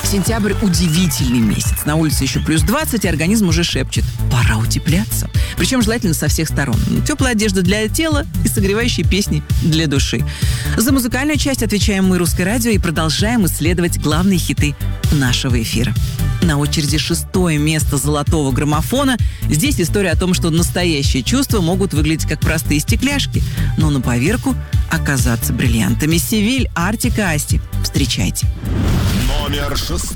Сентябрь – удивительный месяц. На улице еще плюс 20, и организм уже шепчет: пора утепляться. Причем желательно со всех сторон. Теплая одежда для тела и согревающие песни для души. За музыкальную часть отвечаем мы, Русское радио, и продолжаем исследовать главные хиты нашего эфира. На очереди 6-е место золотого граммофона. Здесь история о том, что настоящие чувства могут выглядеть как простые стекляшки, но на поверку оказаться бриллиантами. Севиль, Артик и Асти. Встречайте. Номер 6.